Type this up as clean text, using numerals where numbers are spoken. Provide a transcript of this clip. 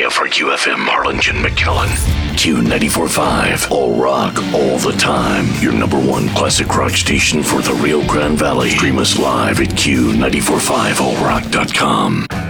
area for QFM Harlingen McKinley. Q94.5, all rock, all the time. Your number one classic rock station for the Rio Grande Valley. Stream us live at Q945allrock.com.